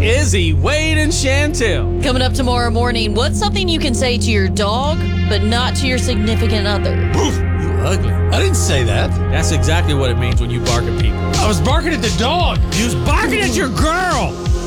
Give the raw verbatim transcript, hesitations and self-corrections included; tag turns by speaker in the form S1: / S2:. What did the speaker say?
S1: Izzy, Wade, and Chantel.
S2: Coming up tomorrow morning, what's something you can say to your dog, but not to your significant other?
S1: Oof, you ugly.
S3: I didn't say that.
S1: That's exactly what it means when you bark at people.
S3: I was barking at the dog.
S1: You was barking at your girl.